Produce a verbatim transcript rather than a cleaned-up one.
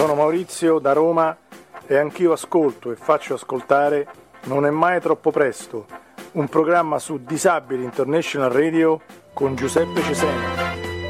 Sono Maurizio da Roma e anch'io ascolto e faccio ascoltare Non è mai troppo presto, un programma su Disabili International Radio con Giuseppe Cesena.